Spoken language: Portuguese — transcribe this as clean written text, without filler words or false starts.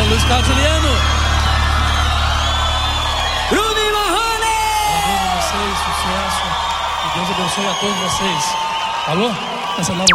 Pastor Luiz Carlos Juliano. Bruno e Marrone. Parabéns a vocês, sucesso. Que Deus abençoe a todos vocês. Alô? Essa nova